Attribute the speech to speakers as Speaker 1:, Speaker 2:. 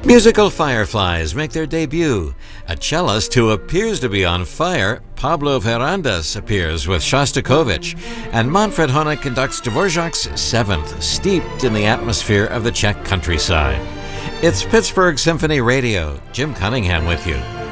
Speaker 1: Musical fireflies make their debut. A cellist who appears to be on fire, Pablo Verandas, appears with Shostakovich, and Manfred Honeck conducts Dvorak's Seventh, steeped in the atmosphere of the Czech countryside. It's Pittsburgh Symphony Radio. Jim Cunningham with you.